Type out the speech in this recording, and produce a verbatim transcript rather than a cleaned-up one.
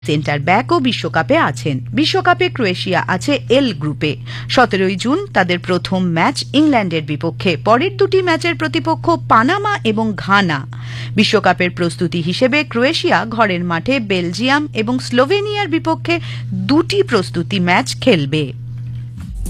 Centre ব্যাকও বিশ্বকাপে আছেন। বিশ্বকাপে ক্রোয়েশিয়া আছে এল গ্রুপে। সতেরোই জুন তাদের প্রথম ম্যাচ ইংল্যান্ডের বিপক্ষে। পরের দুটি ম্যাচের প্রতিপক্ষ পানামা এবং ঘানা। বিশ্বকাপের প্রস্তুতি হিসেবে ক্রোয়েশিয়া ঘরের মাঠে বেলজিয়াম এবং স্লোভেনিয়ার বিপক্ষে দুটি প্রস্তুতি ম্যাচ খেলবে।